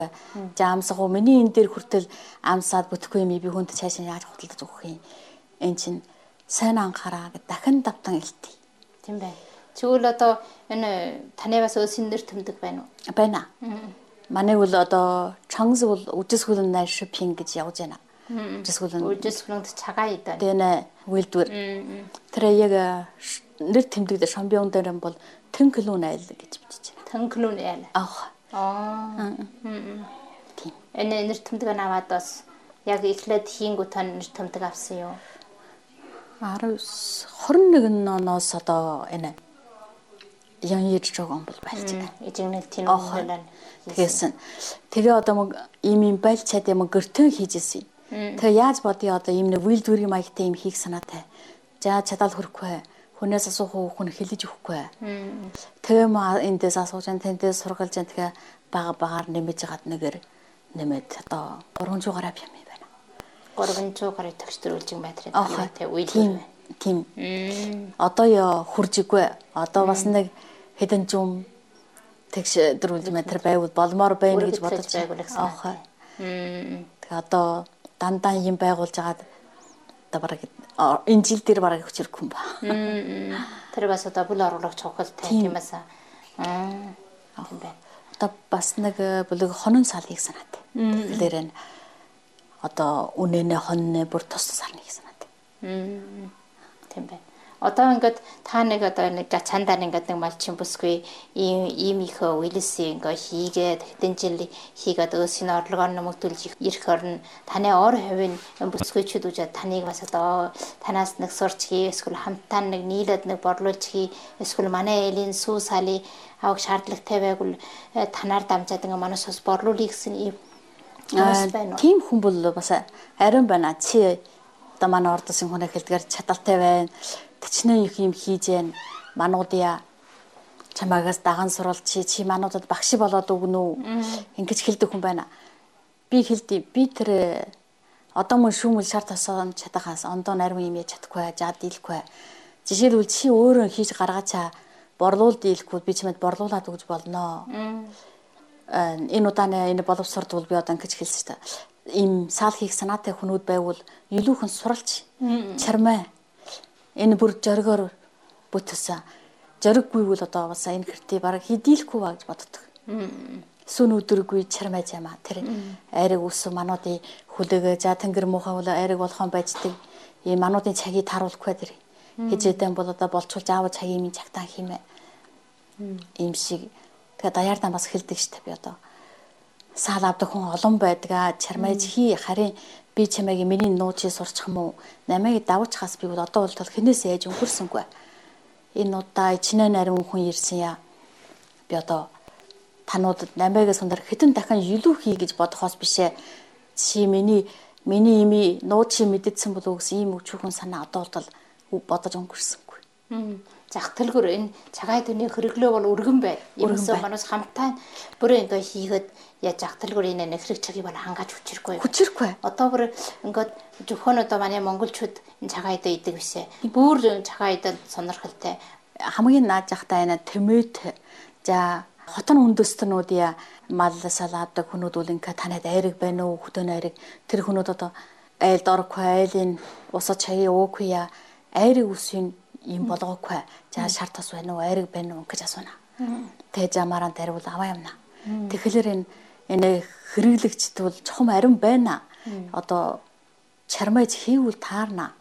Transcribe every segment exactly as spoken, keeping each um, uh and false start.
За амсгоо миний энэ дээр хүртэл амсаад бүтэхгүй юм би хүнд цаашаа яаж худалдаж өгөх юм. Энд чинь сайн анхаараа гэд дахин давтан илтий. Тийм байна. Тэгвэл одоо энэ таны бас өөсийн нэр томдог байна уу? Байна. Манай бол одоо чангс бол үжисгүлэн найр шопинг гэж явж байна. Үжисгүлэн үжисгүлэнд цагаан идэ. Тэнэ үйлдвэр. Тэр яг нэр тэмдэгдэ шампион дээр бол тэнклүүн айл гэж бичиж байна. Тэнклүүн айл. Аа. Аа. Тийм. Энэ нэр томдог наваад бас яг эхлээд хийнгүү тань нэр томдог авсан юу? арван нэг оноос одоо энэ ян ярьж байгаа юм бол байлж байна. Эжигнэл тийм үнэлэн. Тэгсэн. Тэгээ одоо мөн ийм юм байлж чад юм гэртэн хийжсэн. Тэгээ яаж бодъё одоо ийм нэг үйлдвэрийн маягтай юм хийх санаатай. За чадал хөрөхгүй. Хүнээс асуух уу, хүн хэлж өгөхгүй. Тэгээ маа эндээс асууж ан тэнтээс сургалж ан тэгээ бага багаар нэмэж хагаад нэгээр нэмээд одоо гурван зуун гараа юм байна. гурван зуун гарыг төгсдрүүлж материал тий үйлдвэр. Тийм. Одоо яа хуржиггүй. Одоо бас нэг хэдэн зуун тэгш дөрвөлж материал байвал болмоор байна гэж бодож байгаа. Тэгээ одоо дандаа юм байгуулж агаад одоо бараг энэ жил дээр бараг хүчрэхгүй юм ба. Тэр бас одоо бүл оруулах чухалтай тийм эсэ. Аа. Тийм байна. Одоо бас нэг бүлэг хонон сал хийх санаатай. Тэгэхээр энэ одоо үнэнэ хонны бүр тус сарны хийх санаатай. Тийм байна. Одоо ингээд та нэг одоо нэг чандаа ингээд нэг малчин бүсгүй ийм ийм их үйлс ингээд хийгээд хэдэн жил хийгээд өөсийн орлогоор нэмэгдүүлж ирэх орно таны ор хувийн бүсгүйчүүд үжээ таныг бас одоо танаас нэг сурч хий эсвэл хамтаа нэг нийлээд нэг борлуулж хий эсвэл манай элийн сүү сали авах шаардлагатай байгвал танаар дамжаад ингээд манаас бас борлуулъя гэсэн ийм тийм хүн бол бас ариун байна. Чи одоо манай ордосын хүн хэлдгээр чадaltaй байна. Тэчнээ их юм хийж гэн мануудаа чамаагаас даган сурвал чи чи мануудад багш болоод өгнө үү ингэж хэлдэг хүн байна. Би хэлдэг би тэр одоо мөн шүүмэл шар тасаан чадахаас ондоо нарийн юм яж чадахгүй жаа дийлэхгүй. Жишээлбэл чи өөрөө хийж гаргаачаа борлуул дийлэхгүй би чимэд борлуулаад өгж болно. Энэ удааны энэ боловсролд бол би одоо ингэж хэлсэн шүү дээ. Ийм саал хийх санаатай хүмүүд байвал илүү хүн суралж чармаа энэ бүр жоргоор бүтсэн. Жорггүй бол одоо бас энэ хэртий бараг хидийлэхгүй ба гэж боддог. Сүн өдөргүй чармаж ямаа тэр айраг үс мануудын хүлээгээ за тэнгэр муухай бол айраг болгоон байждаг. Ийм мануудын цагийг таруулахгүй тэр. Хижээдэн бол одоо болчулж аав цагийн минь цагтаа хиймээ. Ийм шиг тэгээ даяартаа бас хэлдэг штэ би одоо. Саал авдаг хүн олон байдаг. Чармаж хий харин би чамайг миний нуучийг сурчих юм уу? Намайг давуучхаас би бол одоо бол хинээс яаж өнгөрсөнгүй. Энэ удаа чинээ нарийн хүн ирсэн яа. Би одоо тануудад намайг сундар хитэн дахин илүү хий гэж бодохоос бишээ. Чи миний миний ими нуучийг мэддсэн болов гэсэн ийм өчүүхэн санаа одоо бол бодож өнгөрсөнгүй. Зах төлгөр энэ цагаан төний хөрөглөө бол өргөн бай. Ерөөсөө манус хамтаа бүрээ ингээ хийгээд яа зах төлгөр энэ нэг хэрэг цагийг бол хангааж хүчрэхгүй. Хүчрэхгүй. Одоо бүр ингээд зөвхөн одоо манай монголчууд энэ цагаан идэ идэг бишээ. Бүр цагаан идэ сонирхолтой. Хамгийн нааж захтай энэ тэмээд за хотон үндэстнүүд яа мал салаадаг хүмүүс бол ингээ танад айраг байна уу хөтөн айраг тэр хүмүүс одоо айлд орхгүй айлын усаа чаяа уухгүй яа айраг үсийн юм болгоогүй. За шар тас байна уу, айраг байна уу гэж асууна. Тэгээ замаараа дарвал аваа юмна. Тэгэхээр энэ энэ хэрэглэгчд бол чухам ариун байна. Одоо чармаж хийвэл таарна.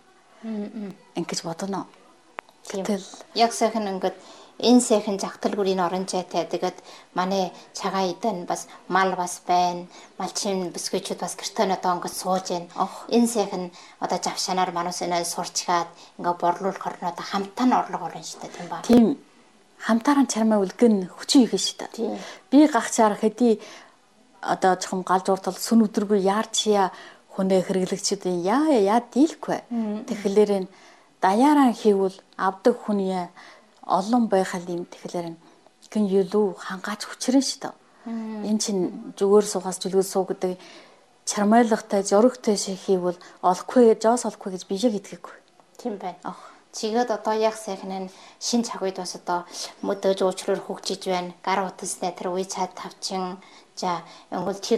Ингэж бодоно. Тэгэл яг сайхан ингээд энэ сайхан зах төлгүүрийн оронжайтай тэгээд манай цагаан идэн бас мал бас байна. Малчин бүсгүйчүүд бас гэртээ одоо ингээд сууж байна. Энэ сайхан одоо завшанаар манус энэ сурчгаад ингээд борлуулах орно одоо хамтаа нь орлого орно шүү дээ тийм ба. Тийм. Хамтаараа чармаа үлгэн хүчин их шүү дээ. Би гахчаар хэдий одоо чухам галж уртал сүн өдргүй яарчия хүнээ хэрэглэгчдийн яа яа дийлэхгүй. Тэгэхээр даяараа хийвэл авдаг хүн яа олон байхал юм тэгэхээр гэн юу хангааж хүчрэн шүү дээ. Энэ чинь зүгээр суугаас зүлгэл суу гэдэг чармайлгатай зөрөгтэй шиг хийвэл олохгүй жоос олохгүй гэж би яг итгэхгүй. Тийм байна. Чигээд одоо яг сайхан энэ шин цаг үед бас одоо мөдөөж уучраар хөгжиж байна. Гар утастай тэр үе цаад тавчин за өнгөл тэр